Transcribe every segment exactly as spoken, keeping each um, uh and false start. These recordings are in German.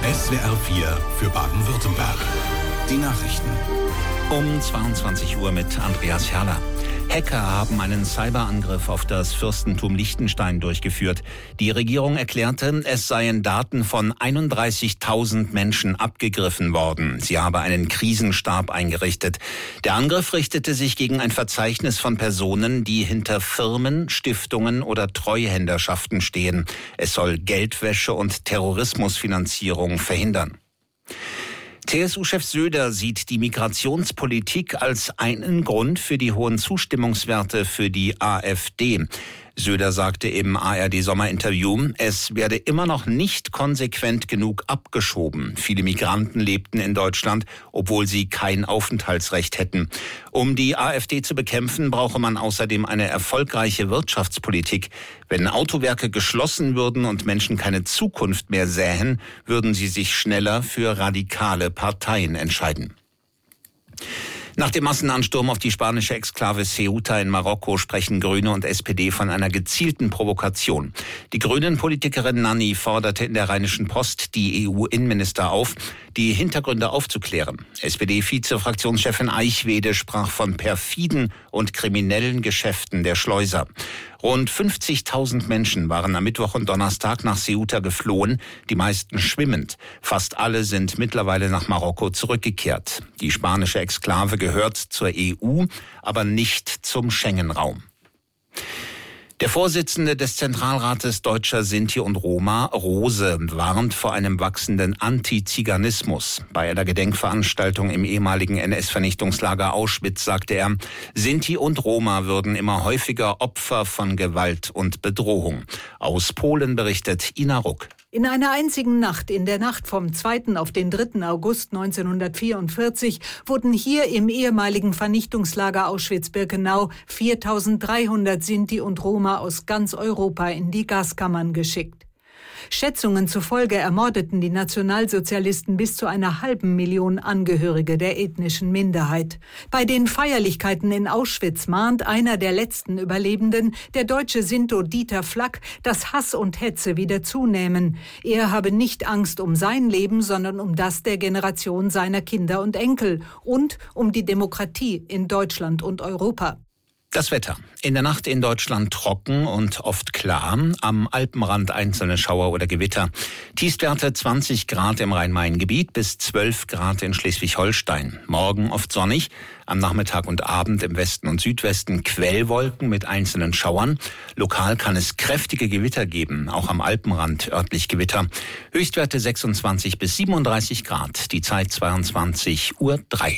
S W R vier für Baden-Württemberg. Die Nachrichten. Um zweiundzwanzig Uhr mit Andreas Herrler. Hacker haben einen Cyberangriff auf das Fürstentum Liechtenstein durchgeführt. Die Regierung erklärte, es seien Daten von einunddreißigtausend Menschen abgegriffen worden. Sie habe einen Krisenstab eingerichtet. Der Angriff richtete sich gegen ein Verzeichnis von Personen, die hinter Firmen, Stiftungen oder Treuhänderschaften stehen. Es soll Geldwäsche und Terrorismusfinanzierung verhindern. C S U-Chef Söder sieht die Migrationspolitik als einen Grund für die hohen Zustimmungswerte für die AfD. Söder sagte im A R D-Sommerinterview, es werde immer noch nicht konsequent genug abgeschoben. Viele Migranten lebten in Deutschland, obwohl sie kein Aufenthaltsrecht hätten. Um die AfD zu bekämpfen, brauche man außerdem eine erfolgreiche Wirtschaftspolitik. Wenn Autowerke geschlossen würden und Menschen keine Zukunft mehr sähen, würden sie sich schneller für radikale Parteien entscheiden. Nach dem Massenansturm auf die spanische Exklave Ceuta in Marokko sprechen Grüne und S P D von einer gezielten Provokation. Die Grünen-Politikerin Nanni forderte in der Rheinischen Post die E U-Innenminister auf, die Hintergründe aufzuklären. S P D-Vize-Fraktionschefin Eichwede sprach von perfiden und kriminellen Geschäften der Schleuser. Rund fünfzigtausend Menschen waren am Mittwoch und Donnerstag nach Ceuta geflohen, die meisten schwimmend. Fast alle sind mittlerweile nach Marokko zurückgekehrt. Die spanische Exklave gehört zur E U, aber nicht zum Schengen-Raum. Der Vorsitzende des Zentralrates Deutscher Sinti und Roma, Rose, warnt vor einem wachsenden Antiziganismus. Bei einer Gedenkveranstaltung im ehemaligen N S-Vernichtungslager Auschwitz sagte er, Sinti und Roma würden immer häufiger Opfer von Gewalt und Bedrohung. Aus Polen berichtet Ina Ruck. In einer einzigen Nacht, in der Nacht vom zweiten auf den dritten August neunzehnhundertvierundvierzig, wurden hier im ehemaligen Vernichtungslager Auschwitz-Birkenau viertausenddreihundert Sinti und Roma aus ganz Europa in die Gaskammern geschickt. Schätzungen zufolge ermordeten die Nationalsozialisten bis zu einer halben Million Angehörige der ethnischen Minderheit. Bei den Feierlichkeiten in Auschwitz mahnt einer der letzten Überlebenden, der deutsche Sinto Dieter Flack, dass Hass und Hetze wieder zunehmen. Er habe nicht Angst um sein Leben, sondern um das der Generation seiner Kinder und Enkel und um die Demokratie in Deutschland und Europa. Das Wetter. In der Nacht in Deutschland trocken und oft klar. Am Alpenrand einzelne Schauer oder Gewitter. Tiefstwerte zwanzig Grad im Rhein-Main-Gebiet bis zwölf Grad in Schleswig-Holstein. Morgen oft sonnig. Am Nachmittag und Abend im Westen und Südwesten Quellwolken mit einzelnen Schauern. Lokal kann es kräftige Gewitter geben. Auch am Alpenrand örtlich Gewitter. Höchstwerte sechsundzwanzig bis siebenunddreißig Grad. Die Zeit zweiundzwanzig Uhr drei.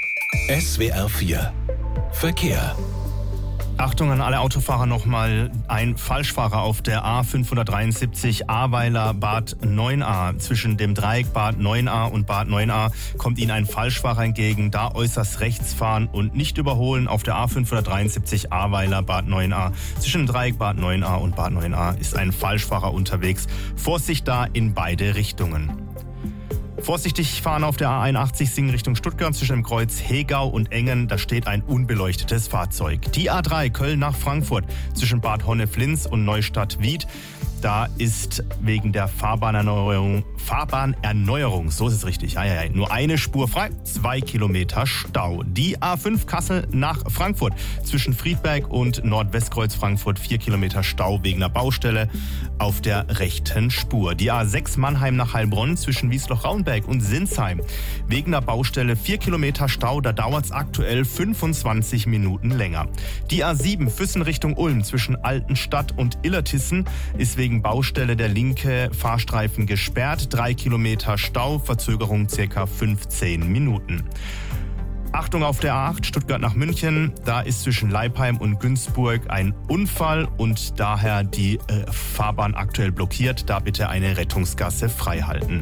S W R vier Verkehr. Achtung an alle Autofahrer nochmal, ein Falschfahrer auf der A fünfhundertdreiundsiebzig Ahrweiler-Bad neun a. Zwischen dem Dreieck Bad neun a und Bad neun a kommt Ihnen ein Falschfahrer entgegen. Da äußerst rechts fahren und nicht überholen auf der A fünfhundertdreiundsiebzig Ahrweiler-Bad neun a. Zwischen dem Dreieck Bad neun a und Bad neun a ist ein Falschfahrer unterwegs. Vorsicht da in beide Richtungen. Vorsichtig fahren auf der A einundachtzig Singen Richtung Stuttgart zwischen dem Kreuz Hegau und Engen. Da steht ein unbeleuchtetes Fahrzeug. Die A drei Köln nach Frankfurt zwischen Bad Honneflins und Neustadt-Wied. Da ist wegen der Fahrbahnerneuerung, Fahrbahnerneuerung, so ist es richtig, ai, ai, nur eine Spur frei, zwei Kilometer Stau. Die A fünf Kassel nach Frankfurt zwischen Friedberg und Nordwestkreuz Frankfurt, vier Kilometer Stau wegen einer Baustelle auf der rechten Spur. Die A sechs Mannheim nach Heilbronn zwischen Wiesloch-Raunberg und Sinsheim wegen einer Baustelle, vier Kilometer Stau, da dauert es aktuell fünfundzwanzig Minuten länger. Die A sieben Füssen Richtung Ulm zwischen Altenstadt und Illertissen ist wegen Wegen Baustelle der linke Fahrstreifen gesperrt. Drei Kilometer Stau, Verzögerung circa fünfzehn Minuten. Achtung auf der A acht Stuttgart nach München. Da ist zwischen Leipheim und Günzburg ein Unfall und daher die äh, Fahrbahn aktuell blockiert. Da bitte eine Rettungsgasse freihalten.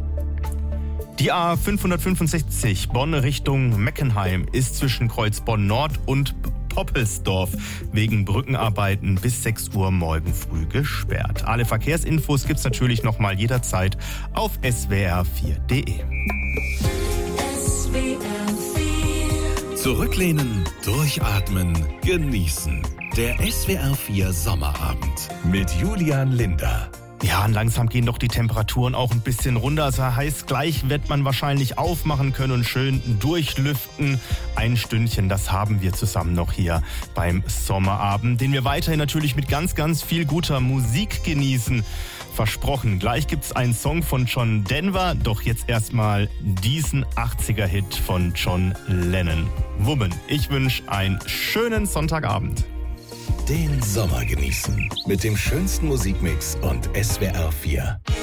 Die A fünfhundertfünfundsechzig Bonn Richtung Meckenheim ist zwischen Kreuz Bonn Nord und Poppelsdorf wegen Brückenarbeiten bis sechs Uhr morgen früh gesperrt. Alle Verkehrsinfos gibt's natürlich noch mal jederzeit auf s w r vier punkt d e. S W R vier. Zurücklehnen, durchatmen, genießen. Der S W R vier Sommerabend mit Julian Linder. Ja, und langsam gehen doch die Temperaturen auch ein bisschen runter. Das heißt, gleich wird man wahrscheinlich aufmachen können und schön durchlüften. Ein Stündchen, das haben wir zusammen noch hier beim Sommerabend, den wir weiterhin natürlich mit ganz, ganz viel guter Musik genießen. Versprochen, gleich gibt's einen Song von John Denver, doch jetzt erstmal diesen achtziger-Hit von John Lennon. Woman, ich wünsche einen schönen Sonntagabend. Den Sommer genießen mit dem schönsten Musikmix und S W R vier.